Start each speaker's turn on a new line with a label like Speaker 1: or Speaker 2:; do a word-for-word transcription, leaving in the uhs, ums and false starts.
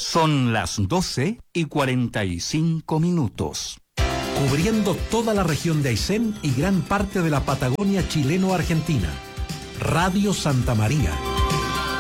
Speaker 1: Son las doce y cuarenta y cinco minutos.
Speaker 2: Cubriendo toda la región de Aysén y gran parte de la Patagonia chileno-argentina. Radio Santa María.